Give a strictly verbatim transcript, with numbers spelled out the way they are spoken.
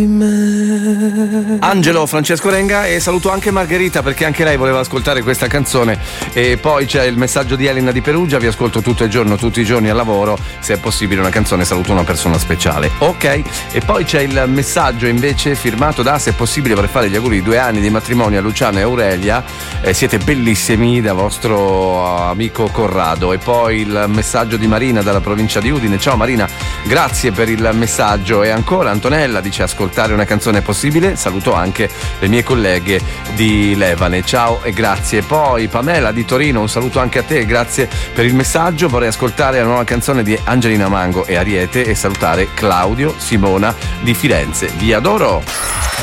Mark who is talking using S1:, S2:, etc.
S1: Angelo, Francesco Renga, e saluto anche Margherita perché anche lei voleva ascoltare questa canzone. E poi c'è il messaggio di Elena di Perugia: vi ascolto tutto il giorno, tutti i giorni al lavoro, se è possibile una canzone, saluto una persona speciale. Ok. E poi c'è il messaggio invece firmato da, se è possibile vorrei fare gli auguri di due anni di matrimonio a Luciano e Aurelia, eh, siete bellissimi, da vostro amico Corrado. E poi il messaggio di Marina dalla provincia di Udine: ciao Marina, grazie per il messaggio. E ancora Antonella dice: ascoltare una canzone è possibile, saluto anche le mie colleghe di Levane, ciao e grazie. Poi Pamela di Torino, un saluto anche a te, grazie per il messaggio. Vorrei ascoltare la nuova canzone di Angelina Mango e Ariete e salutare Claudio Simona di Firenze, vi adoro.